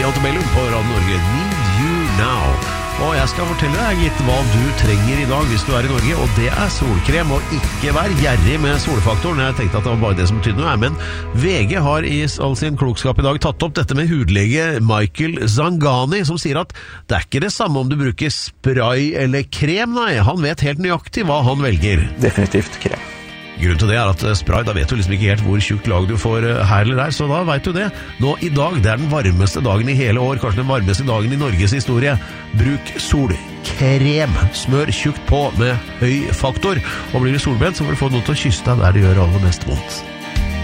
Antebellum på Radio Norge. Need You Now. Og jeg skal fortelle deg, gitt, hva du trenger i dag hvis du er i Norge, og det er solkrem, og ikke vær gjerrig med solfaktoren. Jeg tenkte at det var bare det som betydde noe, men VG har i all sin klokskap i dag tatt opp dette med hudlege Michael Zangani, som sier at det er ikke det samme om du bruker spray eller krem, nei. Han vet helt nøyaktig hva han velger. Definitivt krem. Grunnen til det er at spray, da vet du liksom ikke helt hvor tjukt lag du får her eller der, så da vet du det. Nå i dag, det er den varmeste dagen i hele år, kanskje den varmeste dagen i Norges historie. Bruk solkrem. Smør tjukt på med høy faktor. Og blir du solbrent, så får du få noen til å kysse deg der det gjør aller mest vondt.